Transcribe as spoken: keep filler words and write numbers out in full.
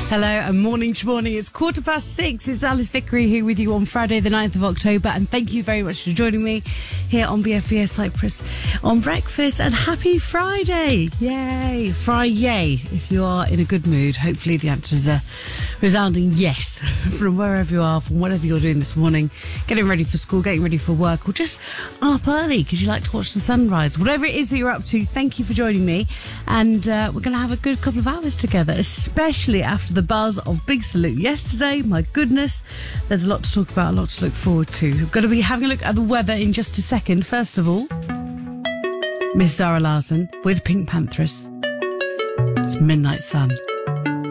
Hello and morning to morning. It's quarter past six. It's Alice Vickery here with you on Friday the ninth of October, and thank you very much for joining me here on B F B S Cyprus on breakfast, and happy Friday. Yay. Friday. If you are in a good mood, hopefully the answer is a resounding yes from wherever you are, from whatever you're doing this morning, getting ready for school, getting ready for work, or just up early because you like to watch the sunrise. Whatever it is that you're up to, thank you for joining me, and uh, we're going to have a good couple of hours together, especially after the buzz of Big Salute yesterday. My goodness, there's a lot to talk about, a lot to look forward to. We're going to be having a look at the weather in just a second. First of all, Miss Zara Larsson with Pink Panthers. It's Midnight Sun.